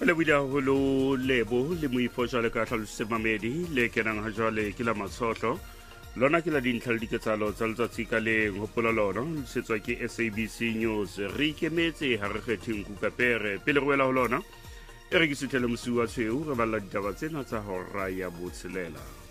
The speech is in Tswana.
le buile haholo lebo le moifo jwale ka tlhalositse mamedi le kenang ha jwale ke la matshotlo lona ke la dintlha le diketsalo tsa letsatsi ka leng hopola lona le setswa ke SABC News re ikemetse ha re kgethe nkukapere pele re wela ho lona e re ke sethele mosuwa tshweu re balla ditaba tsena tsa hora ya botshelela